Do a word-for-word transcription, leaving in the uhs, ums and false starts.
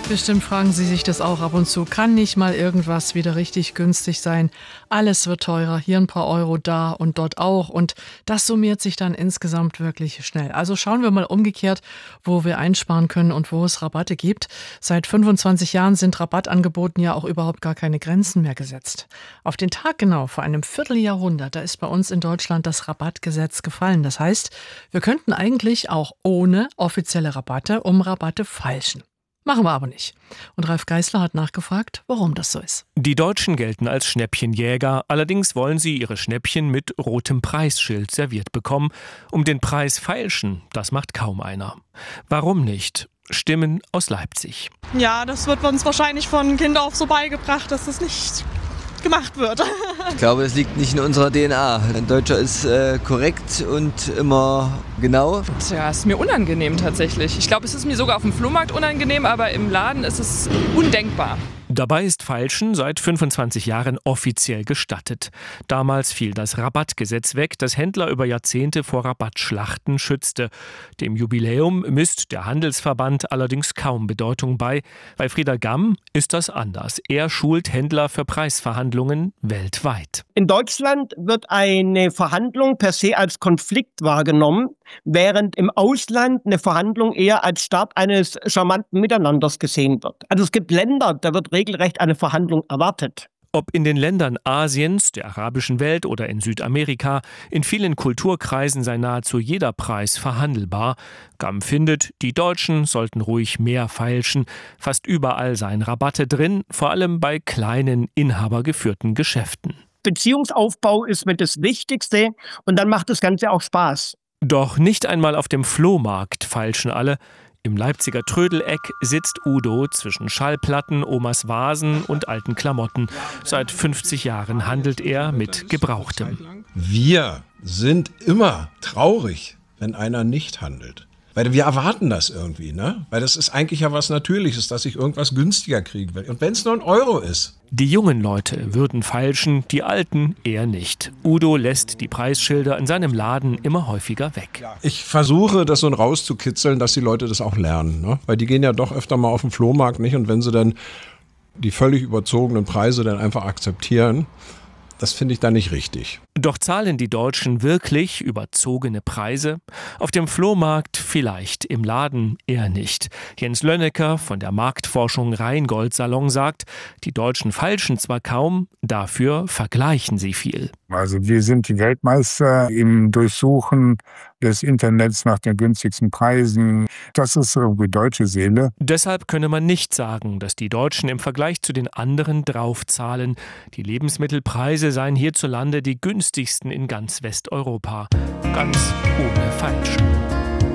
Bestimmt fragen Sie sich das auch ab und zu. Kann nicht mal irgendwas wieder richtig günstig sein? Alles wird teurer, hier ein paar Euro, da und dort auch. Und das summiert sich dann insgesamt wirklich schnell. Also schauen wir mal umgekehrt, wo wir einsparen können und wo es Rabatte gibt. Seit fünfundzwanzig Jahren sind Rabattangeboten ja auch überhaupt gar keine Grenzen mehr gesetzt. Auf den Tag genau, vor einem Vierteljahrhundert, da ist bei uns in Deutschland das Rabattgesetz gefallen. Das heißt, wir könnten eigentlich auch ohne offizielle Rabatte um Rabatte feilschen. Machen wir aber nicht. Und Ralf Geißler hat nachgefragt, warum das so ist. Die Deutschen gelten als Schnäppchenjäger, allerdings wollen sie ihre Schnäppchen mit rotem Preisschild serviert bekommen. Um den Preis feilschen, das macht kaum einer. Warum nicht? Stimmen aus Leipzig. Ja, das wird uns wahrscheinlich von Kind auf so beigebracht, dass das nicht gemacht wird. Ich glaube, es liegt nicht in unserer D N A. Ein Deutscher ist äh, korrekt und immer genau. Tja, ist mir unangenehm tatsächlich. Ich glaube, es ist mir sogar auf dem Flohmarkt unangenehm, aber im Laden ist es undenkbar. Dabei ist Feilschen seit fünfundzwanzig Jahren offiziell gestattet. Damals fiel das Rabattgesetz weg, das Händler über Jahrzehnte vor Rabattschlachten schützte. Dem Jubiläum misst der Handelsverband allerdings kaum Bedeutung bei. Bei Frieder Gamm ist das anders. Er schult Händler für Preisverhandlungen weltweit. In Deutschland wird eine Verhandlung per se als Konflikt wahrgenommen, während im Ausland eine Verhandlung eher als Start eines charmanten Miteinanders gesehen wird. Also es gibt Länder, da wird regelrecht eine Verhandlung erwartet. Ob in den Ländern Asiens, der arabischen Welt oder in Südamerika, in vielen Kulturkreisen sei nahezu jeder Preis verhandelbar. Gamm findet, die Deutschen sollten ruhig mehr feilschen. Fast überall seien Rabatte drin, vor allem bei kleinen, inhabergeführten Geschäften. Beziehungsaufbau ist mit das Wichtigste und dann macht das Ganze auch Spaß. Doch nicht einmal auf dem Flohmarkt feilschen alle. Im Leipziger Trödeleck sitzt Udo zwischen Schallplatten, Omas Vasen und alten Klamotten. Seit fünfzig Jahren handelt er mit Gebrauchtem. Wir sind immer traurig, wenn einer nicht handelt. Weil wir erwarten das irgendwie, ne? Weil das ist eigentlich ja was Natürliches, dass ich irgendwas günstiger kriegen will. Und wenn es nur ein Euro ist. Die jungen Leute würden feilschen, die Alten eher nicht. Udo lässt die Preisschilder in seinem Laden immer häufiger weg. Ich versuche, das so rauszukitzeln, dass die Leute das auch lernen, ne? Weil die gehen ja doch öfter mal auf den Flohmarkt, nicht? Und wenn sie dann die völlig überzogenen Preise dann einfach akzeptieren, das finde ich dann nicht richtig. Doch zahlen die Deutschen wirklich überzogene Preise? Auf dem Flohmarkt vielleicht, im Laden eher nicht. Jens Lönnecker von der Marktforschung Rheingold Salon sagt, die Deutschen feilschen zwar kaum, dafür vergleichen sie viel. Also wir sind die Weltmeister im Durchsuchen des Internets nach den günstigsten Preisen. Das ist irgendwie deutsche Seele. Deshalb könne man nicht sagen, dass die Deutschen im Vergleich zu den anderen draufzahlen. Die Lebensmittelpreise seien hierzulande die günstigsten in ganz Westeuropa. Ganz ohne Feilschen.